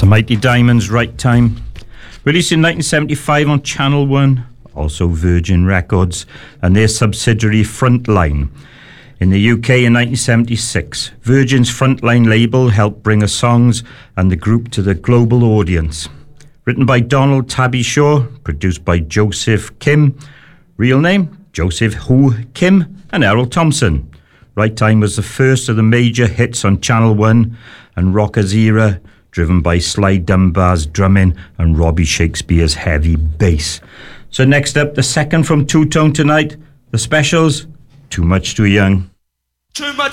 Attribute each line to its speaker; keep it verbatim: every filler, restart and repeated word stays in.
Speaker 1: The Mighty Diamonds, Right Time. Released in nineteen seventy-five on Channel one, also Virgin Records, and their subsidiary Frontline. In the U K in nineteen seventy-six, Virgin's Frontline label helped bring her songs and the group to the global audience. Written by Donald Tabby Shaw, produced by Joseph Kim, real name Joseph Hu Kim, and Errol Thompson. Right Time was the first of the major hits on Channel one and Rocker's era, driven by Sly Dunbar's drumming and Robbie Shakespeare's heavy bass. So next up, the second from Two Tone tonight, The Specials, Too Much Too Young.
Speaker 2: Too much